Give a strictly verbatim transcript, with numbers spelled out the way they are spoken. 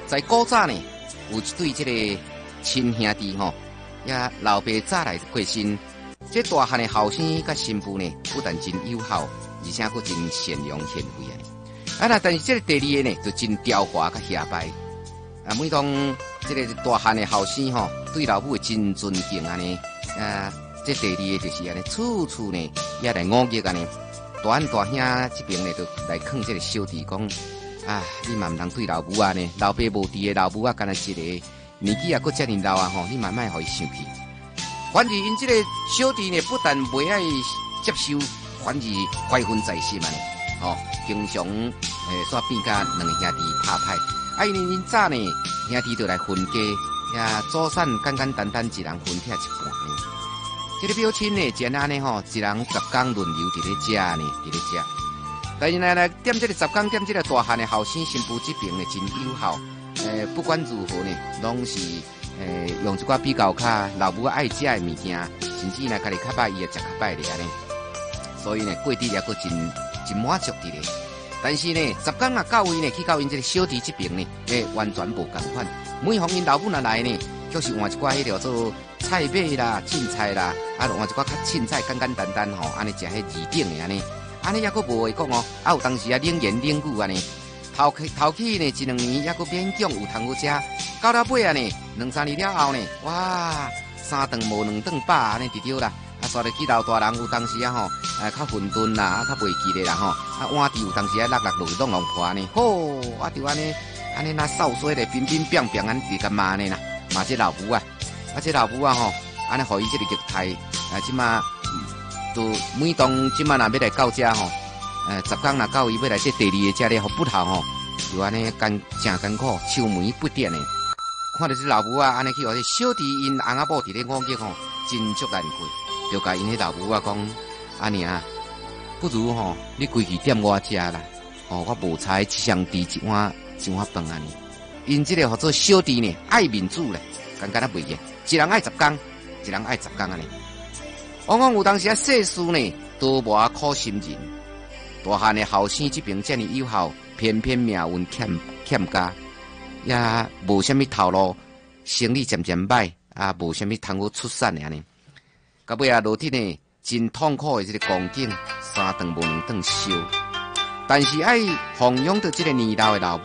在古早呢，有一对这个亲兄弟吼，也老爸早来过身，这大汉的后生甲新妇呢，不但真友好，而且佫真善良贤惠啊！啊那但是这个第二个呢，就真刁滑甲下败。啊，每当这个大汉的后生吼，对老母真尊敬安尼，啊，这第二个就是安尼，处处呢也来误解安尼。大汉大兄这边呢，就来劝这个小弟讲。啊！你嘛唔通对老母啊呢？老爸无伫的老母啊，干那一个年纪啊，佫遮尔老啊吼！你慢慢互伊生气。反而因这个小弟呢，不但袂爱接受，反而怀恨在心啊！哦，经常诶，煞变甲两个兄弟拍派。啊，因因早呢，兄弟就来分家，呀，祖产简简单单一人分拆一半呢。这个表亲呢，简单呢吼，一人十工轮流伫咧食呢，伫咧食。但是呢，来点这个十工点这个大汉的后生新妇这边呢，真友好。诶、呃，不管如何呢，拢是诶、呃、用一寡比较较老母爱食的物件，甚至呢，家己较摆伊也食较摆咧呢。所以呢，过得也个真真满足的咧。但是呢，十工啊到位呢，去到因这个小弟这边呢，诶、欸，完全无共款。每逢因老母若来呢，就是换一寡迄条做菜尾啦、凊菜啦，啊，换一寡较凊菜，简简单单吼，安尼食迄二顶的安尼。安尼也佫无会讲哦，啊有当时啊冷言冷语安尼，头起头起呢一两年也佫勉强有通好食，到了尾啊呢两三年了后呢，哇三顿无两顿饱安尼就对啦，啊煞入去老大人有当时啊吼，啊较混沌啦，啊较袂记咧啦吼，啊碗底有当时啊落落落弄弄破呢，吼啊就安尼安尼那扫水咧，乒乒乓乓安直甲骂呢啦，骂这老母啊，啊这老母啊吼，安尼互伊这个肉态啊即马。就每当即摆若要来到遮吼，呃，十工若到伊要来这第二个遮咧，互不头吼，就安尼艰真艰苦，愁眉不展的。看到这老母啊，安尼去互这小弟因翁仔某伫咧误解吼，真足难过。就甲因迄老母啊讲，阿娘，不如吼，你规矩点我食啦，哦，我无差一箱猪一碗一碗饭安尼。因这个合做小弟呢，爱民主咧，感觉啊袂瘾，一人爱十工，一人爱十工安尼。往往有当时啊，世事呢，多磨苦心人。大汉的后生这边这么友好，偏偏命运欠欠佳，也无什么头路，生意渐渐歹，啊，无什么通好出产的安尼。到尾啊，落天呢，真痛苦的这个光景，三顿无两顿烧。但是爱奉养着这个年老的老母。